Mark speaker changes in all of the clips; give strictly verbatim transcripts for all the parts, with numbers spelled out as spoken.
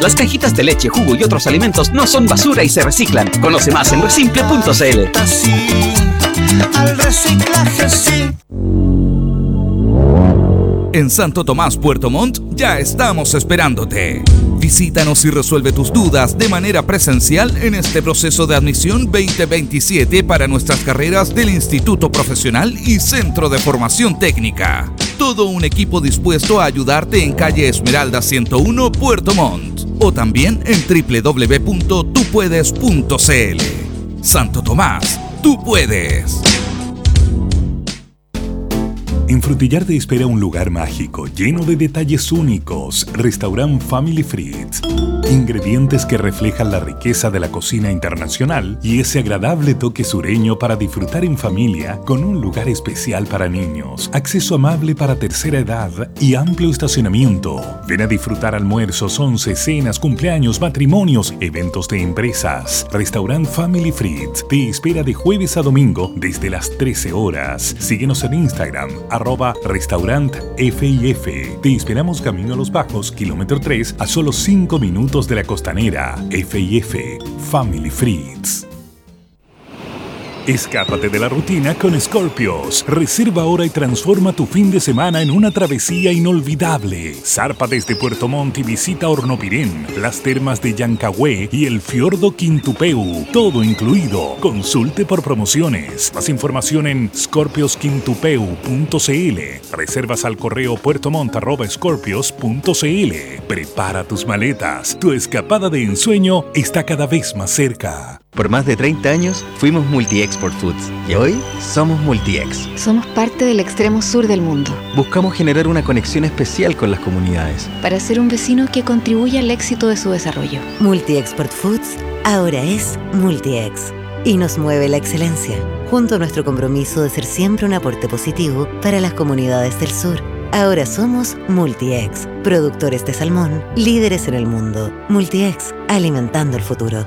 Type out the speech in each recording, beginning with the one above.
Speaker 1: Las cajitas de leche, jugo y otros alimentos no son basura y se reciclan. Conoce más en resimple punto c l.
Speaker 2: Sí, al reciclaje sí.
Speaker 3: En Santo Tomás, Puerto Montt, ya estamos esperándote. Visítanos y resuelve tus dudas de manera presencial en este proceso de admisión veinte veintisiete para nuestras carreras del Instituto Profesional y Centro de Formación Técnica. Todo un equipo dispuesto a ayudarte en calle Esmeralda ciento uno, Puerto Montt. O también en doble u doble u doble u punto tú puedes punto c l. Santo Tomás, tú puedes.
Speaker 4: En Frutillar te espera un lugar mágico, lleno de detalles únicos. Restaurant Family Frites. Ingredientes que reflejan la riqueza de la cocina internacional y ese agradable toque sureño para disfrutar en familia con un lugar especial para niños, acceso amable para tercera edad y amplio estacionamiento. Ven a disfrutar almuerzos, once, cenas, cumpleaños, matrimonios, eventos de empresas. Restaurant Family Frites te espera de jueves a domingo desde las trece horas. Síguenos en Instagram, arroba restaurant F I F. Te esperamos camino a Los Bajos, kilómetro tres, a solo cinco minutos de la Costanera. F I F, Family Frites. Escápate de la rutina con Scorpios. Reserva ahora y transforma tu fin de semana en una travesía inolvidable. Zarpa desde Puerto Montt y visita Hornopirén, las termas de Yancagüe y el fiordo Quintupeu. Todo incluido. Consulte por promociones. Más información en scorpios quintupeu punto c l. Reservas al correo puertomont arroba scorpios punto c l. Prepara tus maletas. Tu escapada de ensueño está cada vez más cerca.
Speaker 5: Por más de treinta años fuimos Multi-Export Foods y hoy somos Multi-Ex.
Speaker 6: Somos parte del extremo sur del mundo.
Speaker 5: Buscamos generar una conexión especial con las comunidades
Speaker 6: para ser un vecino que contribuya al éxito de su desarrollo.
Speaker 7: Multi-Export Foods ahora es Multi-Ex y nos mueve la excelencia, junto a nuestro compromiso de ser siempre un aporte positivo para las comunidades del sur. Ahora somos Multi-Ex, productores de salmón, líderes en el mundo. Multi-Ex, alimentando el futuro.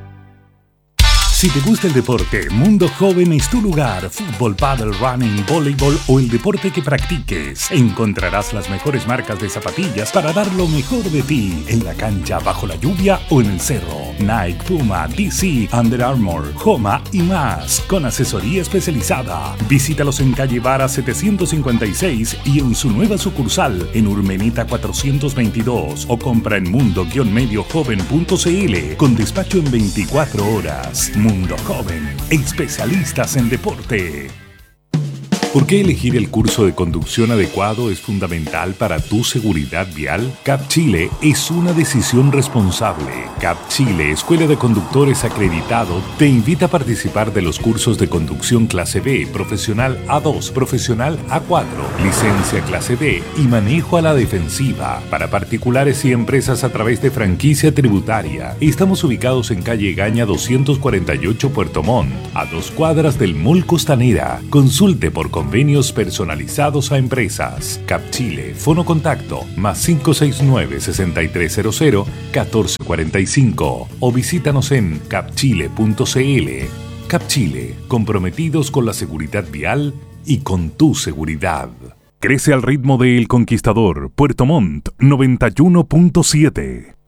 Speaker 4: Si te gusta el deporte, Mundo Joven es tu lugar. Fútbol, pádel, running, voleibol o el deporte que practiques. Encontrarás las mejores marcas de zapatillas para dar lo mejor de ti. En la cancha, bajo la lluvia o en el cerro. Nike, Puma, D C, Under Armour, Homa y más. Con asesoría especializada. Visítalos en calle Vara setecientos cincuenta y seis y en su nueva sucursal en Urmeneta cuatrocientos veintidós. O compra en mundo medio joven punto c l con despacho en veinticuatro horas. Mundo Joven, especialistas en deporte. ¿Por qué elegir el curso de conducción adecuado es fundamental para tu seguridad vial? CAP Chile es una decisión responsable. CAP Chile, Escuela de Conductores Acreditado, te invita a participar de los cursos de conducción clase B, profesional A dos, profesional A cuatro, licencia clase B y manejo a la defensiva para particulares y empresas a través de franquicia tributaria. Estamos ubicados en calle Gaña doscientos cuarenta y ocho, Puerto Montt, a dos cuadras del Mall Costanera. Consulte por convenios personalizados a empresas. CAP Chile, fono contacto, más cinco seis nueve, seis tres cero cero, uno cuatro cuatro cinco o visítanos en capchile punto c l. CAP Chile, comprometidos con la seguridad vial y con tu seguridad. Crece al ritmo de El Conquistador, Puerto Montt, noventa y uno punto siete.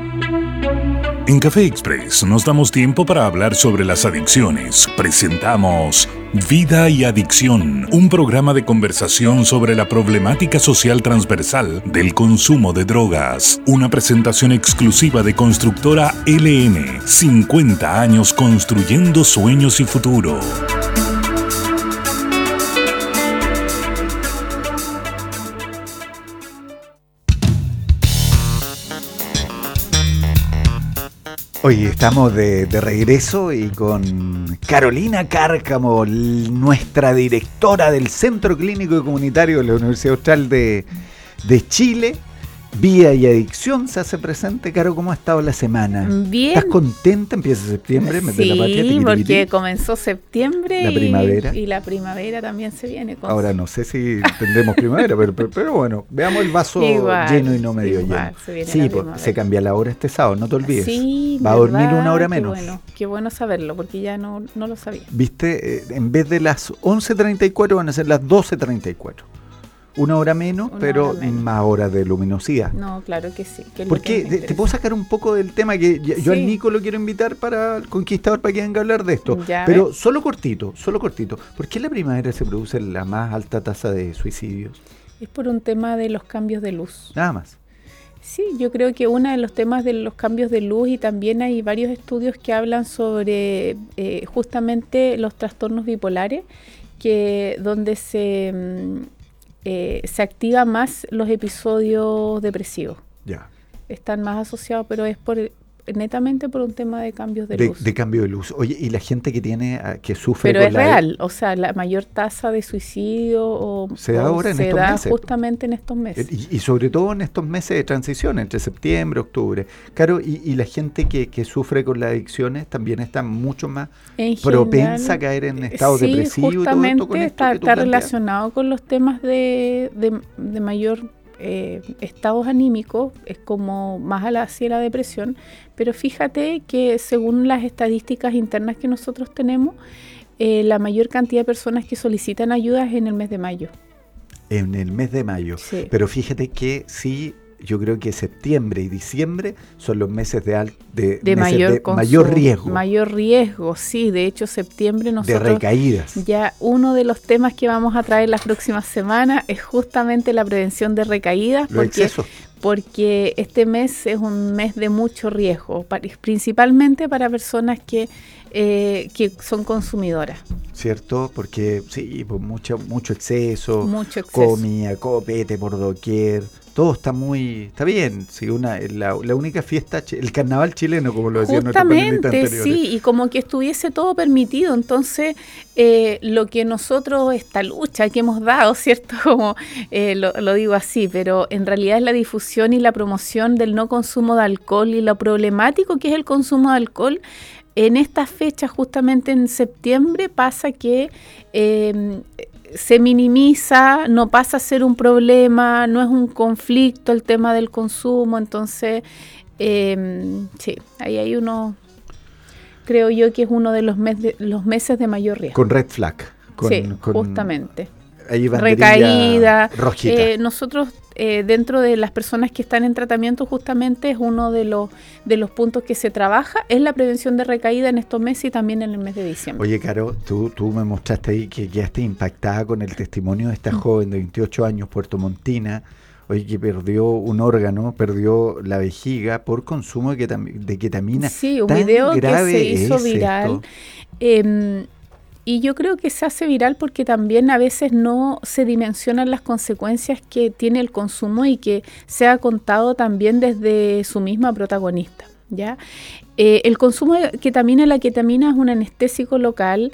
Speaker 4: En Café Express nos damos tiempo para hablar sobre las adicciones. Presentamos Vida y Adicción, un programa de conversación sobre la problemática social transversal del consumo de drogas. Una presentación exclusiva de Constructora L N, cincuenta años construyendo sueños y futuro.
Speaker 8: Hoy estamos de, de regreso y con Carolina Cárcamo, nuestra directora del Centro Clínico y Comunitario de la Universidad Austral de, de Chile. Vida y Adicción se hace presente. Caro, ¿cómo ha estado la semana?
Speaker 9: Bien.
Speaker 8: ¿Estás contenta? Empieza septiembre,
Speaker 9: sí,
Speaker 8: mete la patria, tiquití,
Speaker 9: porque
Speaker 8: tiquití.
Speaker 9: Comenzó septiembre
Speaker 8: la primavera.
Speaker 9: Y, y la primavera también se viene. Con
Speaker 8: Ahora no sé si tendremos primavera, pero, pero, pero bueno, veamos el vaso igual, lleno y no medio igual, lleno. Sí, pues, se cambia la hora este sábado, no te olvides.
Speaker 9: Sí,
Speaker 8: va a dormir
Speaker 9: verdad,
Speaker 8: una hora
Speaker 9: qué
Speaker 8: menos.
Speaker 9: Bueno, qué bueno saberlo, porque ya no, no lo sabía.
Speaker 8: Viste, eh, en vez de las once treinta y cuatro van a ser las doce treinta y cuatro. Una hora menos,
Speaker 9: Una
Speaker 8: pero
Speaker 9: hora menos.
Speaker 8: más horas de luminosidad.
Speaker 9: No, claro que sí. Que es
Speaker 8: ¿Por
Speaker 9: lo
Speaker 8: qué?
Speaker 9: que me
Speaker 8: Te, te puedo sacar un poco del tema que yo, yo
Speaker 9: Sí.
Speaker 8: al Nico lo quiero invitar para el Conquistador para que venga a hablar de esto.
Speaker 9: Ya
Speaker 8: Pero
Speaker 9: ves.
Speaker 8: solo cortito, solo cortito. ¿Por qué en la primavera se produce la más alta tasa de suicidios?
Speaker 9: Es por un tema de los cambios de luz.
Speaker 8: Nada más.
Speaker 9: Sí, yo creo que uno de los temas de los cambios de luz, y también hay varios estudios que hablan sobre eh, justamente los trastornos bipolares, que donde se, mm, eh, se activan más los episodios depresivos.
Speaker 8: Ya.
Speaker 9: Están más asociados, pero es por netamente por un tema de cambios de,
Speaker 8: De,
Speaker 9: luz.
Speaker 8: de cambio de luz. Oye, y la gente que tiene, ah, que sufre
Speaker 9: Pero
Speaker 8: con
Speaker 9: es
Speaker 8: la-
Speaker 9: real, o sea, la mayor tasa de suicidio o,
Speaker 8: Se da
Speaker 9: o
Speaker 8: ahora en
Speaker 9: se
Speaker 8: estos
Speaker 9: da
Speaker 8: meses.
Speaker 9: justamente en estos meses.
Speaker 8: Y, y sobre todo en estos meses de transición, entre septiembre, octubre. Claro, y, y la gente que, que sufre con las adicciones también está mucho más
Speaker 9: En
Speaker 8: propensa
Speaker 9: general,
Speaker 8: a caer en estados
Speaker 9: sí,
Speaker 8: depresivos y todo
Speaker 9: justamente
Speaker 8: esto con esto
Speaker 9: está,
Speaker 8: que tú
Speaker 9: está
Speaker 8: planteas.
Speaker 9: relacionado con los temas de, de, de mayor eh, estados anímicos, es como más a la, hacia la depresión, pero fíjate que según las estadísticas internas que nosotros tenemos, eh, la mayor cantidad de personas que solicitan ayuda es en el mes de mayo.
Speaker 8: En el mes de mayo.
Speaker 9: Sí.
Speaker 8: Pero fíjate que sí, yo creo que septiembre y diciembre son los meses de, al, de,
Speaker 9: De
Speaker 8: meses
Speaker 9: mayor,
Speaker 8: de
Speaker 9: consumo,
Speaker 8: mayor riesgo
Speaker 9: Mayor riesgo, sí. De hecho, septiembre
Speaker 8: de
Speaker 9: nosotros...
Speaker 8: recaídas.
Speaker 9: Ya uno de los temas que vamos a traer las próximas semanas es justamente la prevención de recaídas,
Speaker 8: Los
Speaker 9: porque,
Speaker 8: excesos.
Speaker 9: porque este mes es un mes de mucho riesgo, pa- principalmente para personas que, eh, que son consumidoras.
Speaker 8: ¿Cierto? Porque sí, pues mucho, mucho exceso,
Speaker 9: Mucho exceso.
Speaker 8: comida, copete por doquier, todo está muy, está bien, sí, una, la, la única fiesta, chi- el carnaval chileno, como lo decían nuestros panelistas
Speaker 9: Justamente,
Speaker 8: anteriores.
Speaker 9: sí, y como que estuviese todo permitido. Entonces, eh, lo que nosotros, esta lucha que hemos dado, ¿cierto? Como eh, lo, lo digo así, pero en realidad es la difusión y la promoción del no consumo de alcohol y lo problemático que es el consumo de alcohol. En estas fechas, justamente en septiembre, pasa que eh, se minimiza, no pasa a ser un problema, no es un conflicto el tema del consumo. Entonces, eh, sí, ahí hay uno, creo yo que es uno de los, mes de, los meses de mayor riesgo.
Speaker 8: Con red flag. Con,
Speaker 9: sí,
Speaker 8: con-
Speaker 9: justamente.
Speaker 8: ahí banderilla
Speaker 9: Recaída.
Speaker 8: rojita.
Speaker 9: Eh, nosotros, eh, dentro de las personas que están en tratamiento, justamente es uno de los, de los puntos que se trabaja, es la prevención de recaída en estos meses y también en el mes de diciembre.
Speaker 8: Oye, Caro, tú, tú me mostraste ahí que quedaste impactada con el testimonio de esta
Speaker 9: Mm.
Speaker 8: joven de veintiocho años, puertomontina, oye, que perdió un órgano, perdió la vejiga por consumo de, ketam- de ketamina.
Speaker 9: Sí, un
Speaker 8: ¿Tan
Speaker 9: video que
Speaker 8: grave
Speaker 9: se hizo
Speaker 8: es
Speaker 9: viral.
Speaker 8: esto?
Speaker 9: Eh, y yo creo que se hace viral porque también a veces no se dimensionan las consecuencias que tiene el consumo y que se ha contado también desde su misma protagonista, ¿ya? Eh, el consumo de ketamina, la ketamina es un anestésico local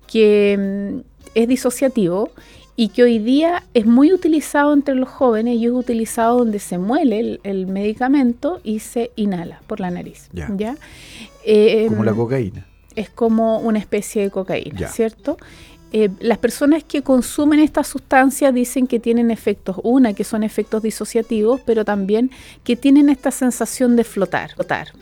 Speaker 9: que mm, es disociativo y que hoy día es muy utilizado entre los jóvenes y es utilizado donde se muele el, el medicamento y se inhala por la nariz,
Speaker 8: Ya.
Speaker 9: ¿ya? Eh,
Speaker 8: Como la cocaína.
Speaker 9: es como una especie de cocaína,
Speaker 8: Ya.
Speaker 9: ¿cierto? Eh, las personas que consumen esta sustancia dicen que tienen efectos, una, que son efectos disociativos, pero también que tienen esta sensación de flotar, flotar,